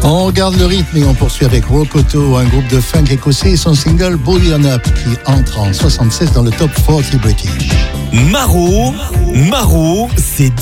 On regarde le rythme et on poursuit avec Rokoto, un groupe de funk écossais et son single Bully On Up qui entre en 76 dans le top 40 British. Maro, c'est